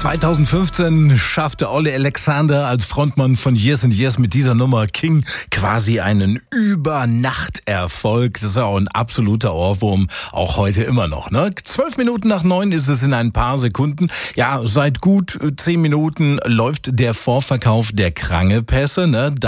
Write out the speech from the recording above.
2015 schaffte Olly Alexander als Frontmann von Years and Years mit dieser Nummer King quasi einen Übernachterfolg. Das ist auch ein absoluter Ohrwurm, auch heute immer noch, ne? 12 Minuten nach 9 ist es in ein paar Sekunden. Ja, seit gut 10 Minuten läuft der Vorverkauf der Krangepässe, ne?